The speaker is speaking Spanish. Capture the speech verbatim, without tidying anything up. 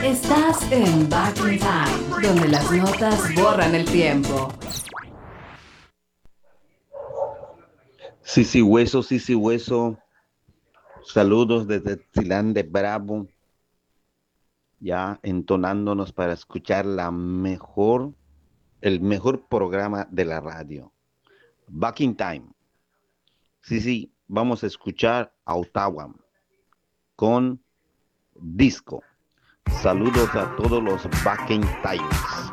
Estás en Back in Time, donde las notas borran el tiempo. Sí, sí, hueso, sí, sí, hueso. Saludos desde Tilán de Bravo, ya entonándonos para escuchar la mejor, el mejor programa de la radio. Back in Time. Sí, sí, vamos a escuchar a Ottawa con Disco. Saludos a todos los Back in Timers.